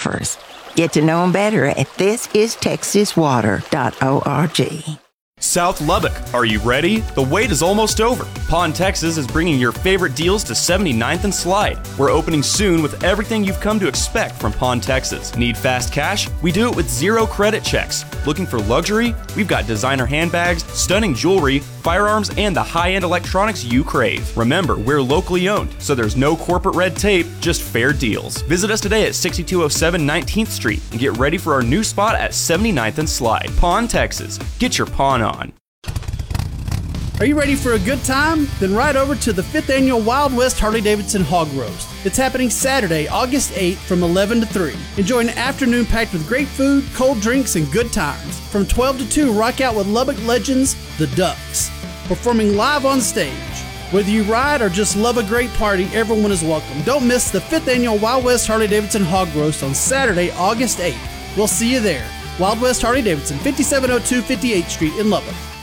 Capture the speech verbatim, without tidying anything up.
offers. Get to know them better at this is texas water dot org. South Lubbock, are you ready? The wait is almost over. Pawn Texas is bringing your favorite deals to seventy-ninth and Slide. We're opening soon with everything you've come to expect from Pawn Texas. Need fast cash? We do it with zero credit checks. Looking for luxury? We've got designer handbags, stunning jewelry, firearms, and the high-end electronics you crave. Remember, we're locally owned, so there's no corporate red tape, just fair deals. Visit us today at sixty-two oh seven nineteenth Street and get ready for our new spot at seventy-ninth and Slide. Pawn Texas. Get your pawn on. Are you ready for a good time? Then ride over to the fifth Annual Wild West Harley-Davidson Hog Roast. It's happening Saturday, August eighth from eleven to three. Enjoy an afternoon packed with great food, cold drinks, and good times. From twelve to two, rock out with Lubbock legends, the Ducks, performing live on stage. Whether you ride or just love a great party, everyone is welcome. Don't miss the fifth Annual Wild West Harley-Davidson Hog Roast on Saturday, August eighth. We'll see you there. Wild West Harley-Davidson, fifty-seven oh two fifty-eighth Street in Lubbock.